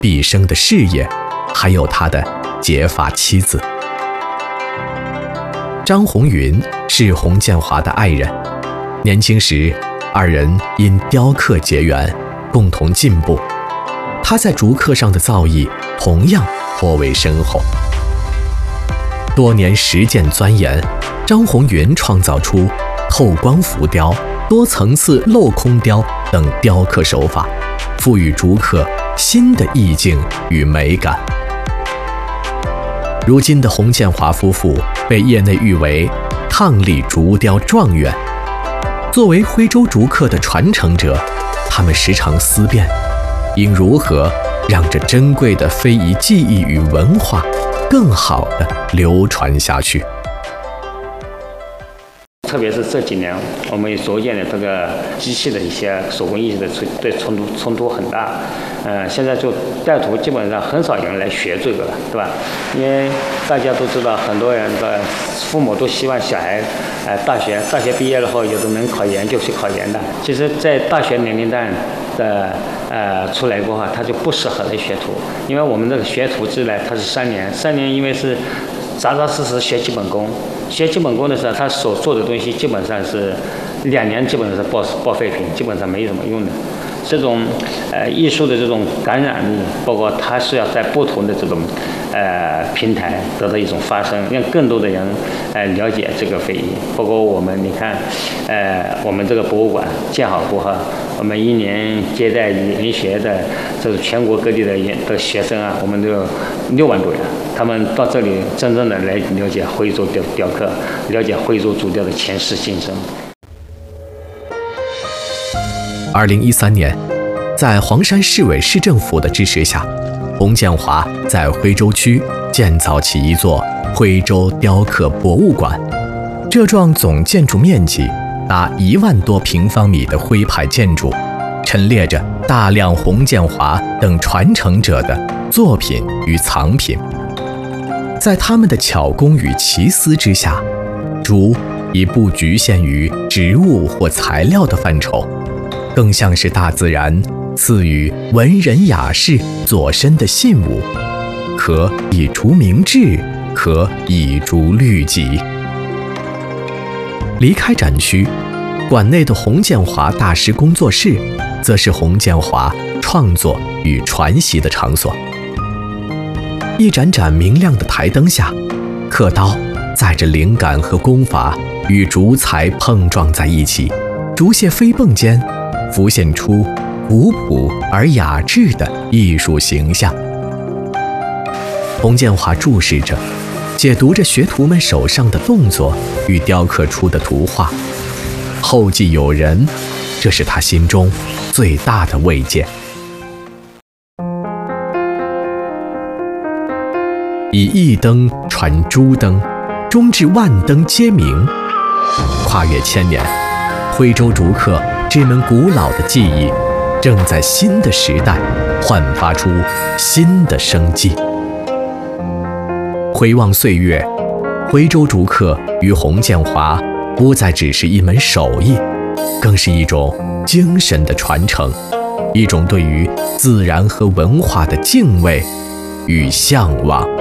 毕生的事业，还有他的结发妻子。张红云是洪建华的爱人，年轻时二人因雕刻结缘，共同进步。他在竹刻上的造诣同样颇为深厚。多年实践钻研，张红云创造出透光浮雕、多层次镂空雕等雕刻手法，赋予竹刻新的意境与美感。如今的洪建华夫妇被业内誉为伉俪竹雕状元。作为徽州竹刻的传承者，他们时常思辨，应如何让这珍贵的非遗技艺与文化更好地流传下去。 特别是这几年，我们逐渐的这个机器的一些手工艺的对冲突很大。现在就带徒基本上很少有人来学这个了，对吧？因为大家都知道，很多人的父母都希望小孩，大学毕业了后，有的能考研就去考研的。其实，在大学年龄段的出来过后，他就不适合来学徒，因为我们这个学徒制呢，它是3年，因为是扎扎实实学基本功。学基本功的时候，他所做的东西基本上是2年，基本上是报废品，基本上没什么用的。这种艺术的这种感染力，包括它是要在不同的这种平台得到一种发声，让更多的人了解这个非遗。包括我们，你看，我们这个博物馆建好过后，我们1年接待研学的这个全国各地的学生啊，我们都有6万多人，他们到这里真正的来了解徽州雕刻，了解徽州竹雕的前世今生。 2013年，在黄山市委市政府的支持下，洪建华在徽州区建造起一座徽州雕刻博物馆。这幢总建筑面积达1万多平方米的徽派建筑，陈列着大量洪建华等传承者的作品与藏品。在他们的巧工与奇思之下，竹已不局限于植物或材料的范畴，更像是大自然赐予文人雅士左身的信物，可以竹明志，可以竹律己。离开展区，馆内的洪建华大师工作室，则是洪建华创作与传习的场所。一盏盏明亮的台灯下，刻刀载着灵感和功法与竹材碰撞在一起，竹屑飞蹦间浮现出古朴而雅致的艺术形象。洪建华注视着，解读着学徒们手上的动作与雕刻出的图画，后继有人，这是他心中最大的慰藉。以一灯传诸灯，终至万灯皆明。跨越1000年，徽州竹刻这门古老的技艺，正在新的时代焕发出新的生机。回望岁月，徽州竹刻与洪建华不再只是一门手艺，更是一种精神的传承，一种对于自然和文化的敬畏与向往。